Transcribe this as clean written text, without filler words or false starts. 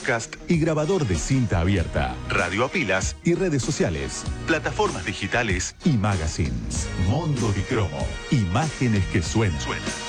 podcast y grabador de cinta abierta, radio a pilas y redes sociales, plataformas digitales y magazines. Mondo di Cromo, imágenes que suenan.